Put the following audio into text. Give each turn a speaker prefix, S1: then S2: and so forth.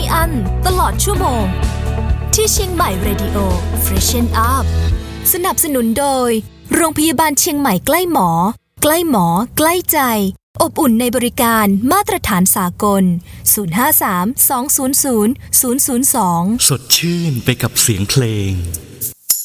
S1: อั้นตลอดชั่วโมงที่เชียงใหม่ Radio Freshen Up สนับสนุนโดยโรงพยาบาลเชียงใหม่ใกล้หมอใกล้หมอใกล้ใจอบอุ่นในบริการมาตรฐานสากล053 200 002
S2: สดชื่นไปกับเสียงเพลง